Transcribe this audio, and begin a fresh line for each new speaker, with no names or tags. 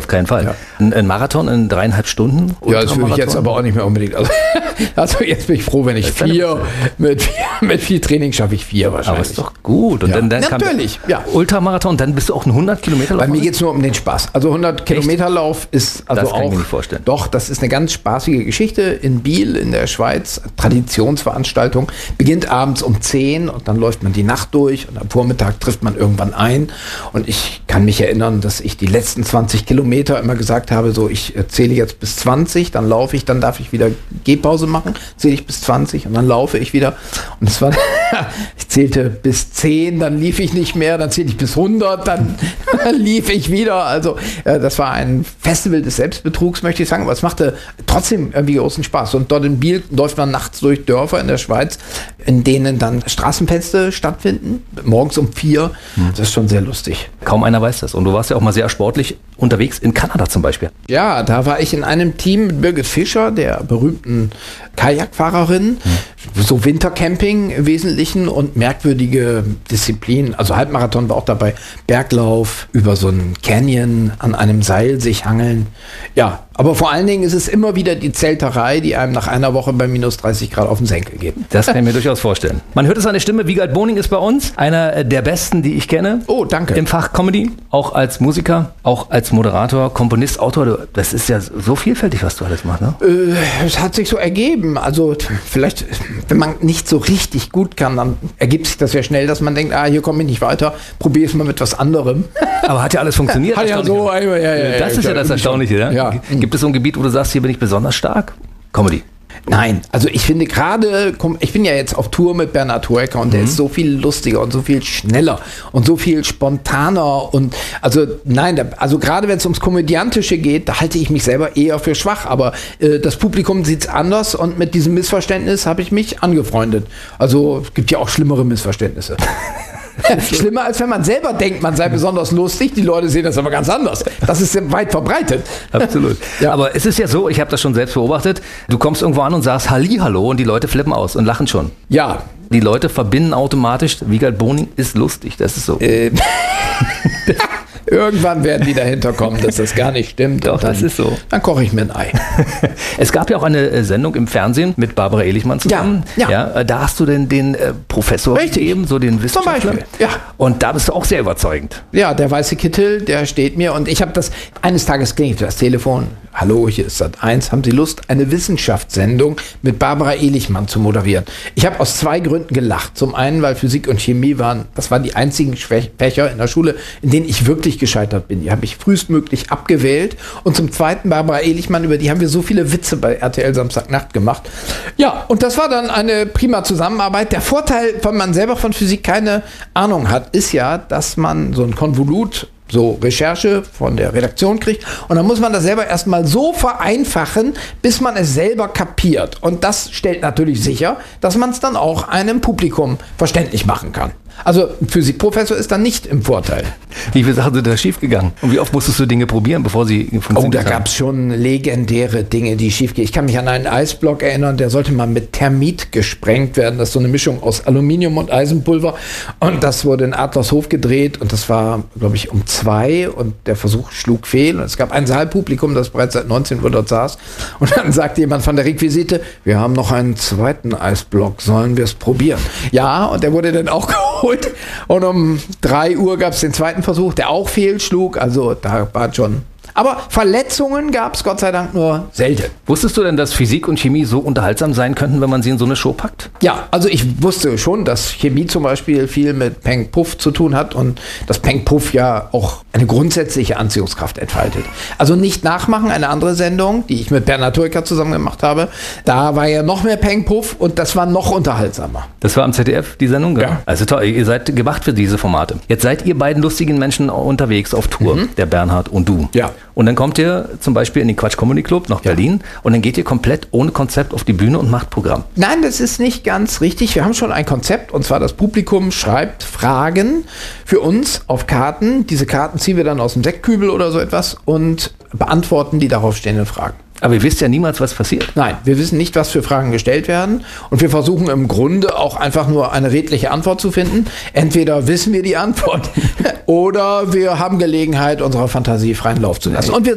auf keinen Fall.
Ja.
Ein Marathon in 3,5 Stunden?
Ja, das würde ich jetzt aber auch nicht mehr unbedingt. Also jetzt bin ich froh, wenn ich mit viel Training schaffe ich 4 wahrscheinlich.
Aber ist doch gut. Und dann
natürlich, ja.
Ultramarathon, dann bist du auch ein 100 Kilometer Lauf.
Bei mir geht es nur um den Spaß. Also 100 Kilometer Lauf ist also
das kann
auch.
ich mir nicht vorstellen.
Doch, das ist eine ganz spaßige Geschichte in Biel in der Schweiz. Traditionsveranstaltung. Beginnt abends um 10 und dann läuft man die Nacht durch und am Vormittag trifft man irgendwann ein. Und ich kann mich erinnern, dass ich die letzten 20 Kilometer immer gesagt habe, so ich zähle jetzt bis 20, dann laufe ich, dann darf ich wieder Gehpause machen, zähle ich bis 20 und dann laufe ich wieder. Und es war, ich zählte bis 10, dann lief ich nicht mehr, dann zählte ich bis 100, dann lief ich wieder. Also das war ein Festival des Selbstbetrugs, möchte ich sagen, aber es machte trotzdem irgendwie großen Spaß. Und dort in Biel läuft man nachts durch Dörfer in der Schweiz, in denen dann Straßenfeste stattfinden, morgens um 4. Das ist schon sehr lustig.
Kaum einer weiß das. Und du warst ja auch mal sehr sportlich unterwegs in Kanada zum Beispiel.
Ja, da war ich in einem Team mit Birgit Fischer, der berühmten Kajakfahrerin, so Wintercamping im Wesentlichen und merkwürdige Disziplinen. Also Halbmarathon war auch dabei, Berglauf, über so einen Canyon an einem Seil sich hangeln. Ja, aber vor allen Dingen ist es immer wieder die Zelterei, die einem nach einer Woche bei minus 30 Grad auf den Senkel geht.
Das kann ich mir durchaus vorstellen. Man hört es an der Stimme, Wiegald Boning ist bei uns, einer der besten, die ich kenne.
Oh, danke.
Im Fach Comedy, auch als Musiker, auch als Moderator, Komponist, Autor. Das ist ja so vielfältig, was du alles machst, ne?
Es hat sich so ergeben. Also vielleicht, wenn man nicht so richtig gut kann, dann ergibt sich das ja schnell, dass man denkt, hier komme ich nicht weiter, probiere es mal mit was anderem.
Aber hat ja alles funktioniert.
Hat ja so,
das ist ja das Erstaunliche.
Ja.
Gibt es so ein Gebiet, wo du sagst, hier bin ich besonders stark? Comedy.
Nein, also ich finde gerade, ich bin ja jetzt auf Tour mit Bernhard Hoeker und der ist so viel lustiger und so viel schneller und so viel spontaner und also gerade wenn es ums Komödiantische geht, da halte ich mich selber eher für schwach, aber das Publikum sieht es anders und mit diesem Missverständnis habe ich mich angefreundet. Also es gibt ja auch schlimmere Missverständnisse. Schlimmer, als wenn man selber denkt, man sei besonders lustig. Die Leute sehen das aber ganz anders. Das ist weit verbreitet.
Absolut. Ja. Aber es ist ja so, ich habe das schon selbst beobachtet, du kommst irgendwo an und sagst Hallihallo und die Leute flippen aus und lachen schon.
Ja.
Die Leute verbinden automatisch, Wiegald Boning ist lustig, das ist so.
Irgendwann werden die dahinter kommen, dass das gar nicht stimmt.
Doch, das ist so.
Dann koche ich mir ein Ei.
Es gab ja auch eine Sendung im Fernsehen mit Barbara Ehlichmann zusammen. Ja. Da hast du denn den Professor gegeben, so den Wissenschaftler.
Zum Beispiel, ja.
Und da bist du auch sehr überzeugend.
Ja, der weiße Kittel, der steht mir und ich habe das, eines Tages klingelt das Telefon. Hallo, hier ist Sat.1. Haben Sie Lust, eine Wissenschaftssendung mit Barbara Ehlichmann zu moderieren? Ich habe aus 2 Gründen gelacht. Zum einen, weil Physik und Chemie waren die einzigen Fächer in der Schule, in denen ich wirklich gescheitert bin. Die habe ich frühestmöglich abgewählt. Und zum zweiten, Barbara Ehlichmann, über die haben wir so viele Witze bei RTL Samstagnacht gemacht. Ja, und das war dann eine prima Zusammenarbeit. Der Vorteil, wenn man selber von Physik keine Ahnung hat, ist ja, dass man so ein Konvolut, so Recherche von der Redaktion kriegt und dann muss man das selber erstmal so vereinfachen, bis man es selber kapiert. Und das stellt natürlich sicher, dass man es dann auch einem Publikum verständlich machen kann. Also ein Physikprofessor ist dann nicht im Vorteil.
Wie viele Sachen sind da schiefgegangen? Und wie oft musstest du Dinge probieren, bevor sie funktioniert haben?
Da gab es schon legendäre Dinge, die schiefgehen. Ich kann mich an einen Eisblock erinnern, der sollte mal mit Thermit gesprengt werden. Das ist so eine Mischung aus Aluminium und Eisenpulver. Und das wurde in Adlershof gedreht und das war, glaube ich, um 2 und der Versuch schlug fehl. Und es gab ein Saalpublikum, das bereits seit 19 Uhr dort saß. Und dann sagte jemand von der Requisite, wir haben noch einen zweiten Eisblock, sollen wir es probieren? Ja, und der wurde dann auch geholt. Und um 3 Uhr gab es den zweiten Versuch, der auch fehlschlug. Also da war schon. Aber Verletzungen gab es Gott sei Dank nur selten.
Wusstest du denn, dass Physik und Chemie so unterhaltsam sein könnten, wenn man sie in so eine Show packt?
Ja, also ich wusste schon, dass Chemie zum Beispiel viel mit Peng Puff zu tun hat und dass Peng Puff ja auch eine grundsätzliche Anziehungskraft entfaltet. Also nicht nachmachen, eine andere Sendung, die ich mit Bernhard Hoeker zusammen gemacht habe. Da war ja noch mehr Peng Puff und das war noch unterhaltsamer.
Das war am ZDF, die Sendung?
Ja.
Also toll, ihr seid gemacht für diese Formate. Jetzt seid ihr beiden lustigen Menschen unterwegs auf Tour, der Bernhard und du.
Ja.
Und dann kommt ihr zum Beispiel in den Quatsch Comedy Club nach Berlin und dann geht ihr komplett ohne Konzept auf die Bühne und macht Programm.
Nein, das ist nicht ganz richtig. Wir haben schon ein Konzept und zwar das Publikum schreibt Fragen für uns auf Karten. Diese Karten ziehen wir dann aus dem Sektkübel oder so etwas und beantworten die darauf stehenden Fragen.
Aber ihr wisst ja niemals, was passiert.
Nein, wir wissen nicht, was für Fragen gestellt werden. Und wir versuchen im Grunde auch einfach nur eine redliche Antwort zu finden. Entweder wissen wir die Antwort oder wir haben Gelegenheit, unserer Fantasie freien Lauf zu lassen. Und wir